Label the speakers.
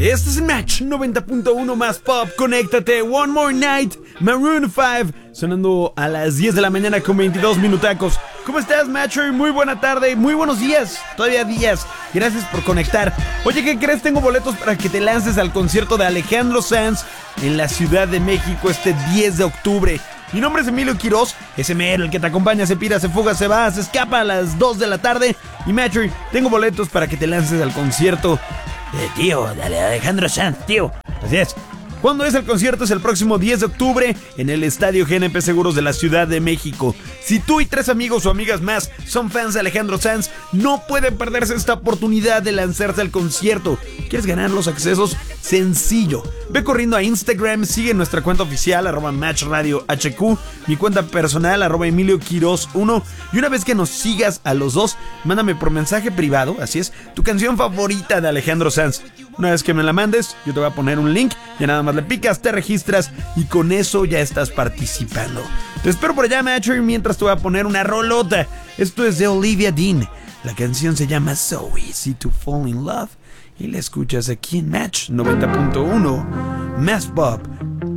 Speaker 1: Este es el Match 90.1 más pop. Conéctate. One More Night, Maroon 5, sonando a las 10 de la mañana con 22 minutacos. ¿Cómo estás, Matcher? Muy buena tarde, muy buenos días. Todavía días. Gracias por conectar. Oye, ¿qué crees? Tengo boletos para que te lances al concierto de Alejandro Sanz en la Ciudad de México este 10 de octubre. Mi nombre es Emilio Quiroz, ese mero, el que te acompaña, se pira, se fuga, se va, se escapa a las 2 de la tarde. Y Matcher, tengo boletos para que te lances al concierto. Tío, dale, Alejandro Sanz, tío. Así es. ¿Cuándo es el concierto? Es el próximo 10 de octubre en el Estadio GNP Seguros de la Ciudad de México. Si tú y 3 amigos o amigas más son fans de Alejandro Sanz, no pueden perderse esta oportunidad de lanzarse al concierto. ¿Quieres ganar los accesos? Sencillo. Ve corriendo a Instagram, sigue nuestra cuenta oficial, @MatchRadioHQ, mi cuenta personal, @EmilioQuiroz1. Y una vez que nos sigas a los dos, mándame por mensaje privado, así es, tu canción favorita de Alejandro Sanz. Una vez que me la mandes, yo te voy a poner un link, ya nada más le picas, te registras y con eso ya estás participando. Te espero por allá, Matcher, mientras te voy a poner una rolota. Esto es de Olivia Dean. La canción se llama So Easy to Fall in Love y la escuchas aquí en Match 90.1 Más Pop.